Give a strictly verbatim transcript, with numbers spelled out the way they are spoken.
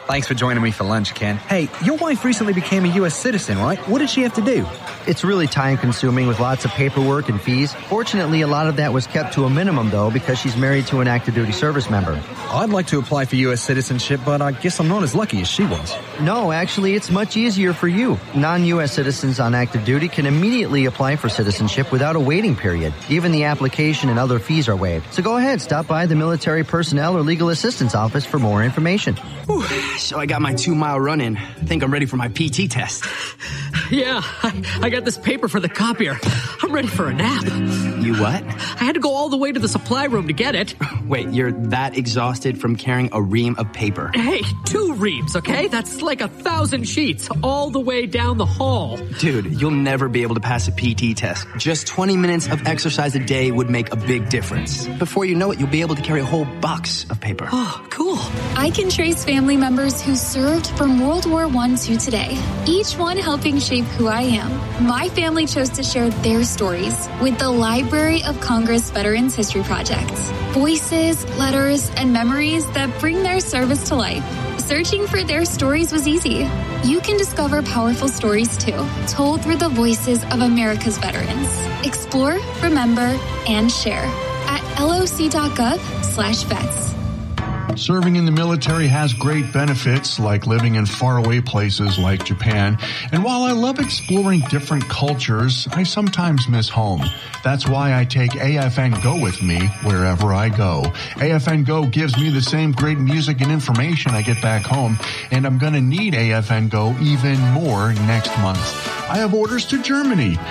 Thanks for joining me for lunch, Ken. Hey, your wife recently became a U S citizen, right? What did she have to do? It's really time-consuming with lots of paperwork and fees. Fortunately, a lot of that was kept to a minimum, though, because she's married to an active-duty service member. I'd like to apply for U S citizenship, but I guess I'm not as lucky as she was. No, actually, it's much easier for you. Non-U S citizens on active duty can immediately apply for citizenship without a waiting period. Even the application and other fees are waived. So go ahead, stop by the Military Personnel or Legal Assistance Office for more information. Whew, so I got my two-mile run-in. I think I'm ready for my P T test. Yeah, I, I got this paper for the copier. I'm ready for a nap. You what? I had to go all the way to the supply room to get it. Wait, you're that exhausted from carrying a ream of paper? Hey, two reams, okay? That's like a thousand sheets all the way down the hall. Dude, you'll never be able to pass a P T test. Just twenty minutes of exercise a day would make a big difference. Before you know it, you'll be able to carry a whole box of paper. Oh, cool. I can trace family members who served from World War One to today, each one helping shape who I am. My family chose to share their stories with the Library of Congress Veterans History Project. Voices, letters, and memories that bring their service to life. Searching for their stories was easy. You can discover powerful stories too, told through the voices of America's veterans. Explore, remember, and share at loc.gov slash vets. Serving in the military has great benefits, like living in faraway places like Japan. And while I love exploring different cultures, I sometimes miss home. That's why I take A F N Go with me wherever I go. A F N Go gives me the same great music and information I get back home, and I'm going to need A F N Go even more next month. I have orders to Germany,